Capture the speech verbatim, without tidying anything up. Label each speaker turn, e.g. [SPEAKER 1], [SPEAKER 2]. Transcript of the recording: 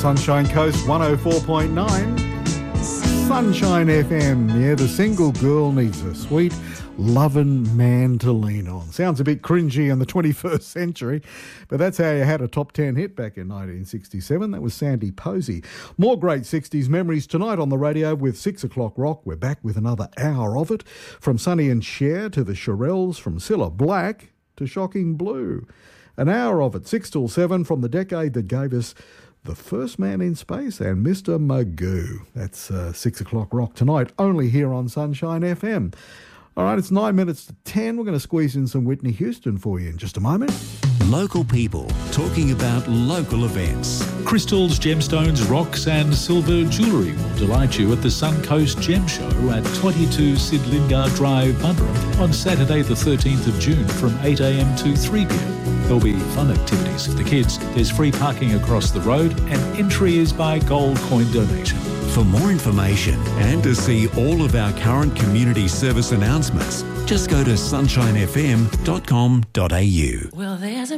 [SPEAKER 1] Sunshine Coast one oh four point nine. Sunshine F M. Yeah, the single girl needs a sweet, loving man to lean on. Sounds a bit cringy in the twenty-first century, but that's how you had a top ten hit back in nineteen sixty-seven. That was Sandy Posey. More great sixties memories tonight on the radio with six o'clock rock. We're back with another hour of it. From Sonny and Cher to the Shirelles, from Cilla Black to Shocking Blue. An hour of it, six till seven, from the decade that gave us The First Man in Space and Mister Magoo. That's uh, six o'clock rock tonight, only here on Sunshine F M. All right, it's nine minutes to ten. We're going to squeeze in some Whitney Houston for you in just a moment.
[SPEAKER 2] Local people talking about local events.
[SPEAKER 3] Crystals, gemstones, rocks and silver jewellery will delight you at the Suncoast Gem Show at twenty-two Sid Lingard Drive, Bundoora on Saturday the thirteenth of June from eight a m to three p m. There'll be fun activities for the kids. There's free parking across the road and entry is by gold coin donation.
[SPEAKER 2] For more information and to see all of our current community service announcements, just go to sunshine f m dot com dot a u.
[SPEAKER 4] Well, there's a